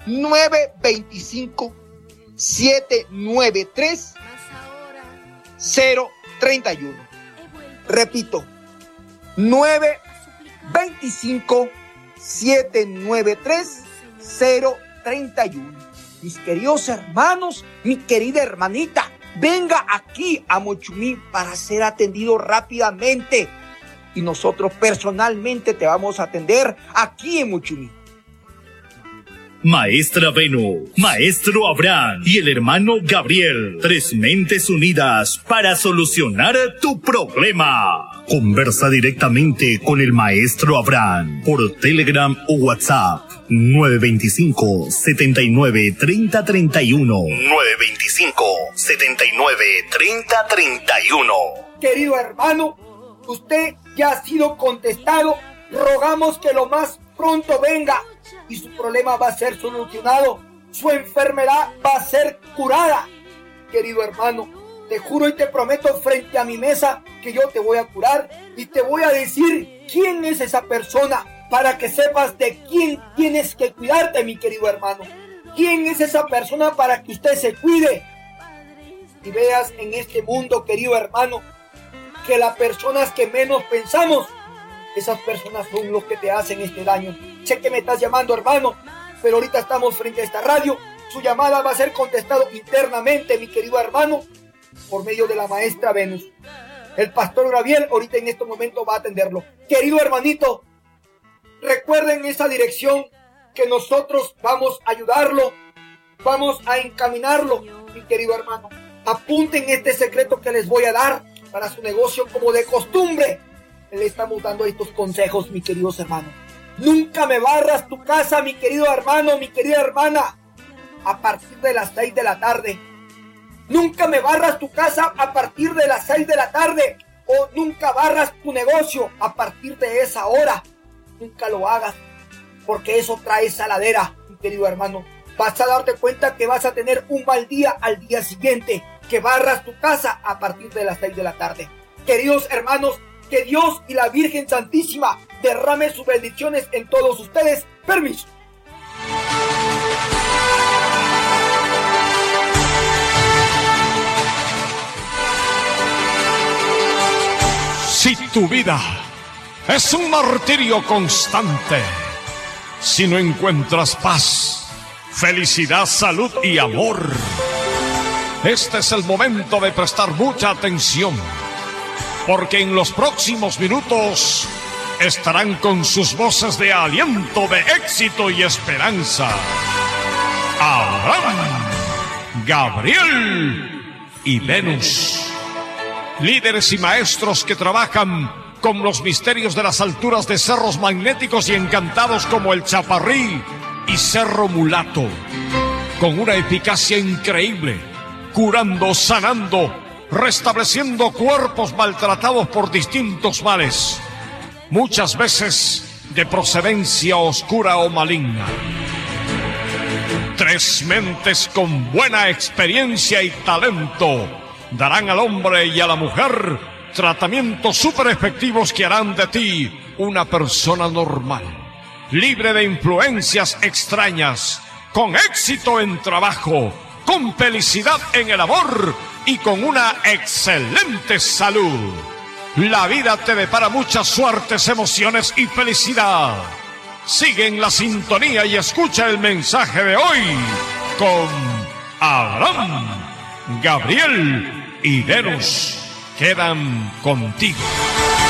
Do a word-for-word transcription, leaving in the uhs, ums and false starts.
nueve dos cinco, siete nueve tres, cero tres uno. Repito, nueve dos cinco, siete nueve tres, cero tres uno. Mis queridos hermanos, mi querida hermanita, venga aquí a Mochumí para ser atendido rápidamente. Y nosotros personalmente te vamos a atender aquí en Mochumí. Maestra Venus, Maestro Abraham y el hermano Gabriel, tres mentes unidas para solucionar tu problema. Conversa directamente con el Maestro Abraham por Telegram o WhatsApp nueve dos cinco, siete nueve tres cero tres uno. nueve dos cinco, siete nueve tres cero tres uno. Querido hermano, usted ya ha sido contestado. Rogamos que lo más pronto venga y su problema va a ser solucionado. Su enfermedad va a ser curada. Querido hermano, te juro y te prometo frente a mi mesa que yo te voy a curar y te voy a decir quién es esa persona para que sepas de quién tienes que cuidarte, mi querido hermano. ¿Quién es esa persona para que usted se cuide? Y veas en este mundo, querido hermano, que las personas que menos pensamos, esas personas son los que te hacen este daño. Sé que me estás llamando, hermano, pero ahorita estamos frente a esta radio. Su llamada va a ser contestado internamente, mi querido hermano, por medio de la maestra Venus. El pastor Gabriel ahorita en este momento va a atenderlo. Querido hermanito, recuerden esa dirección que nosotros vamos a ayudarlo, vamos a encaminarlo, mi querido hermano. Apunten este secreto que les voy a dar para su negocio como de costumbre. Le estamos dando estos consejos, mis queridos hermanos. Nunca me barras tu casa, mi querido hermano, mi querida hermana, a partir de las seis de la tarde. Nunca me barras tu casa a partir de las seis de la tarde. O nunca barras tu negocio a partir de esa hora. Nunca lo hagas, porque eso trae saladera, mi querido hermano. Vas a darte cuenta que vas a tener un mal día al día siguiente, que barras tu casa a partir de las seis de la tarde. Queridos hermanos, que Dios y la Virgen Santísima derrame sus bendiciones en todos ustedes. Permiso. Si tu vida es un martirio constante, si no encuentras paz, felicidad, salud y amor, este es el momento de prestar mucha atención, porque en los próximos minutos estarán con sus voces de aliento, de éxito y esperanza Abraham, Gabriel y Venus, líderes y maestros que trabajan con los misterios de las alturas de cerros magnéticos y encantados como el Chaparrí y Cerro Mulato, con una eficacia increíble, curando, sanando, restableciendo cuerpos maltratados por distintos males, muchas veces de procedencia oscura o maligna. Tres mentes con buena experiencia y talento darán al hombre y a la mujer tratamientos súper efectivos que harán de ti una persona normal, libre de influencias extrañas, con éxito en trabajo, con felicidad en el amor y con una excelente salud. La vida te depara muchas suertes, emociones y felicidad. Sigue en la sintonía y escucha el mensaje de hoy con Abraham, Gabriel y Venus. Quedan contigo.